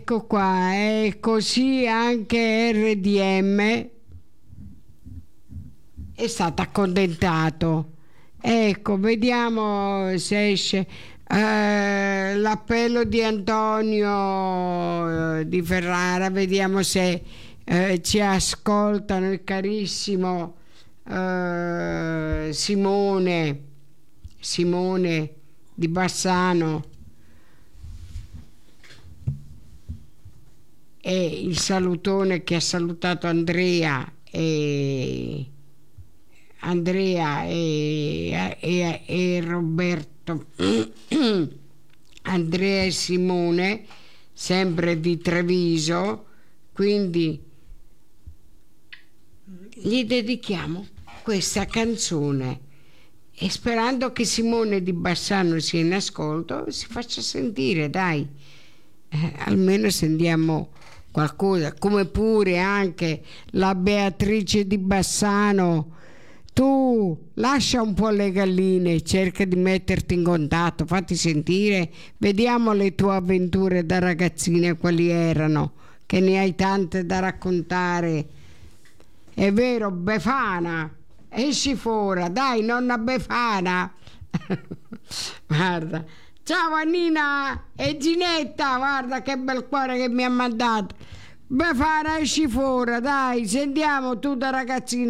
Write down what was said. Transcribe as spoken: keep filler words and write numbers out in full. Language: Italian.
ecco qua, e così anche R D M è stato accontentato. Ecco, vediamo se esce eh, l'appello di Antonio eh, di Ferrara, vediamo se eh, ci ascoltano il carissimo eh, Simone, Simone di Bassano, e il salutone che ha salutato Andrea e Andrea e, e, e Roberto Andrea e Simone, sempre di Treviso, quindi gli dedichiamo questa canzone e sperando che Simone di Bassano sia in ascolto, si faccia sentire, dai, eh, almeno sentiamo qualcosa, come pure anche la Beatrice di Bassano. Tu lascia un po' le galline, cerca di metterti in contatto, fatti sentire, vediamo le tue avventure da ragazzina quali erano, che ne hai tante da raccontare. È vero, Befana, esci fuori, dai, nonna Befana. Guarda, ciao Annina e Ginetta, guarda che bel cuore che mi ha mandato. Befana, esci fuori, dai, sentiamo tu da ragazzina.